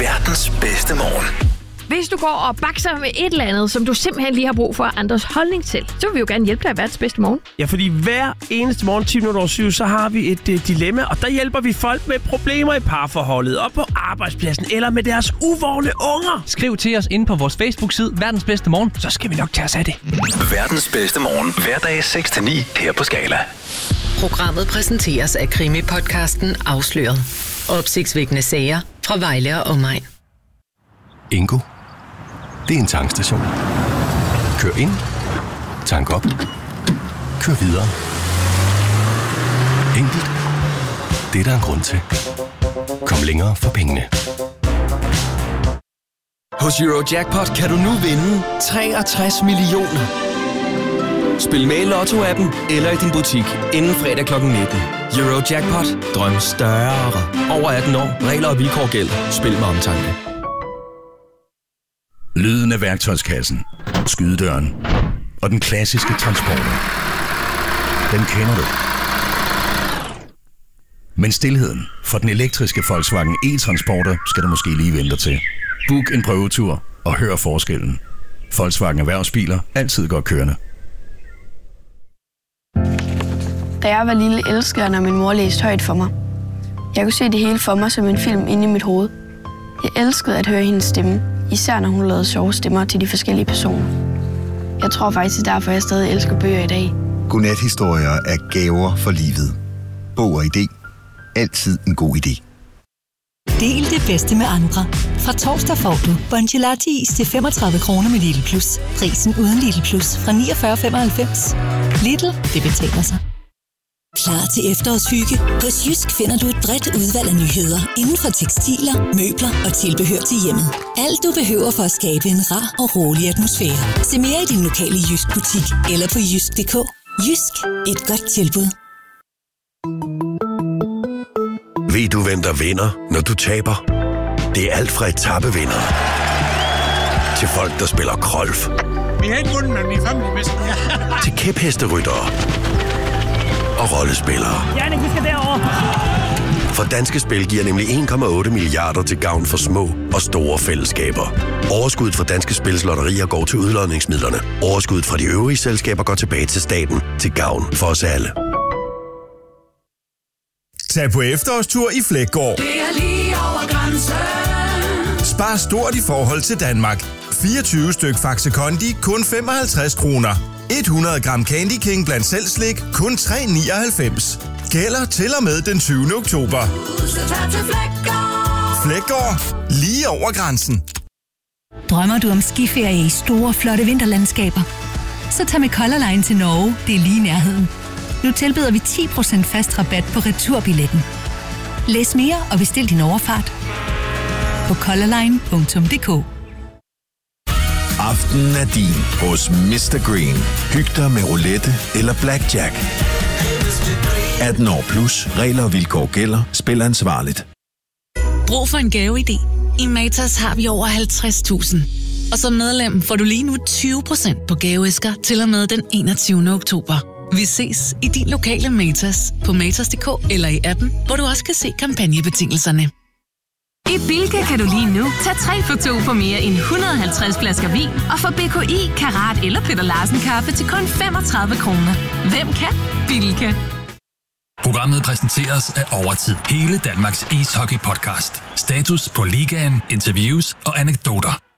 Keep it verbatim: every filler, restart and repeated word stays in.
Verdens bedste morgen. Hvis du går og bakser med et eller andet, som du simpelthen lige har brug for andres holdning til, så vil vi jo gerne hjælpe dig i verdens bedste morgen. Ja, fordi hver eneste morgen ti minutter over syv, så har vi et uh, dilemma, og der hjælper vi folk med problemer i parforholdet, og på arbejdspladsen, eller med deres uvågne unger. Skriv til os inde på vores Facebook-side Verdens Bedste Morgen, så skal vi nok tage os af det. Verdens bedste morgen. Hverdag seks til ni her på Skala. Programmet præsenteres af krimi-podcasten Afsløret. Opsigtsvækkende sager fra Vejle og omegn. Ingo. Det er en tankstation. Kør ind. Tank op. Kør videre. Enkelt. Det er der en grund til. Kom længere for pengene. Hos Eurojackpot kan du nu vinde treogtres millioner. Spil med i Lotto-appen eller i din butik inden fredag klokken nitten. Eurojackpot. Drøm større. Over atten år. Regler og vilkår gælder. Spil med omtanke. Lyden af værktøjskassen, skydedøren og den klassiske transporter. Den kender du. Men stilheden for den elektriske Volkswagen e-Transporter skal du måske lige vente til. Book en prøvetur og hør forskellen. Volkswagen Erhvervsbiler. Altid godt kørende. Da jeg var lille, elskede jeg, når min mor læste højt for mig. Jeg kunne se det hele for mig som en film inde i mit hoved. Jeg elskede at høre hendes stemme, især når hun lavede sjove stemmer til de forskellige personer. Jeg tror faktisk, derfor jeg stadig elsker bøger i dag. Godnathistorier er gaver for livet. Bog og idé. Altid en god idé. Del det bedste med andre. Fra torsdag får du Bongelati is til femogtredive kroner med Lidl Plus. Prisen uden Lidl Plus fra niogfyrre femoghalvfems. Lidl, det betaler sig. Klar til efterårshygge? Hos Jysk finder du et bredt udvalg af nyheder inden for tekstiler, møbler og tilbehør til hjemmet. Alt du behøver for at skabe en rar og rolig atmosfære. Se mere i din lokale Jysk butik eller på jysk punktum d k. Jysk, et godt tilbud. Ved du, hvem der vinder, når du taber? Det er alt fra etapevinder til folk, der spiller golf. Vi har ikke vundet, men vi er family. Til kæphesteryttere og rollespillere. Jannik, vi skal derover. For Danske Spil giver nemlig en komma otte milliarder til gavn for små og store fællesskaber. Overskuddet fra Danske Spils lotterier går til udlodningsmidlerne. Overskuddet fra de øvrige selskaber går tilbage til staten til gavn for os alle. Tag på efterårstur i Fleggaard. Det er lige over grænsen. Spar stort i forhold til Danmark. fireogtyve styk Faxe Kondi, kun femoghalvtreds kroner. hundrede gram Candy King blandt selv slik, kun tre nioghalvfems. Gælder til og med den tyvende oktober. Fleggaard. Lige over grænsen. Drømmer du om skiferie i store, flotte vinterlandskaber? Så tag med Color Line til Norge, det er lige i nærheden. Nu tilbyder vi ti procent fast rabat på returbilletten. Læs mere og bestil din overfart på colorline punktum d k. Aftenen er din hos mister Green. Hyg dig med roulette eller blackjack. atten år plus. Regler og vilkår gælder. Spil ansvarligt. Brug for en gaveidé. I Matas har vi over halvtreds tusind. Og som medlem får du lige nu tyve procent på gaveæsker til og med den enogtyvende oktober. Vi ses i din lokale Matas på matas punktum d k eller i appen, hvor du også kan se kampagnebetingelserne. I Bilka kan du lige nu tage tre for to på mere end et hundrede og halvtreds flasker vin og få B K I, Karat eller Peter Larsen kaffe til kun femogtredive kroner. Hvem kan? Bilka. Programmet præsenteres af Overtid. Hele Danmarks ishockey-podcast. Status på ligaen, interviews og anekdoter.